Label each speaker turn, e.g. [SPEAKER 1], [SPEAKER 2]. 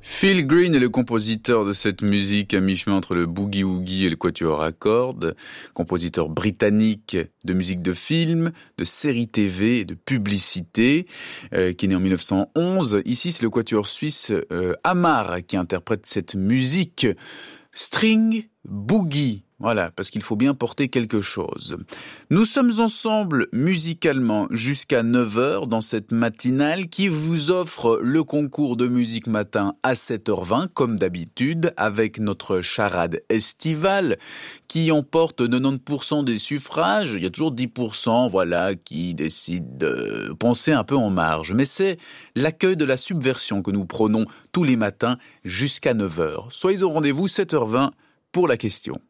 [SPEAKER 1] Phil Green est le compositeur de cette musique à mi-chemin entre le boogie-woogie et le quatuor à cordes, compositeur britannique de musique de film, de séries TV, de publicité, qui est né en 1911. Ici, c'est le quatuor suisse Amar qui interprète cette musique string boogie. Voilà, parce qu'il faut bien porter quelque chose. Nous sommes ensemble musicalement jusqu'à 9h dans cette matinale qui vous offre le concours de musique matin à 7h20, comme d'habitude, avec notre charade estivale qui emporte 90% des suffrages. Il y a toujours 10%, voilà, qui décident de penser un peu en marge. Mais c'est l'accueil de la subversion que nous prônons tous les matins jusqu'à 9h. Soyez au rendez-vous 7h20 pour la question.